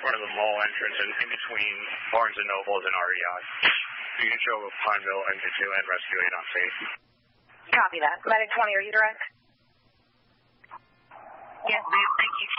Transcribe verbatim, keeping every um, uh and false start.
front of the mall entrance and in between Barnes and Nobles and R E I. You can show Pineville and Disneyland Rescue eight on safe. Copy that. Medic twenty, are you direct? Yes, ma'am. Thank you.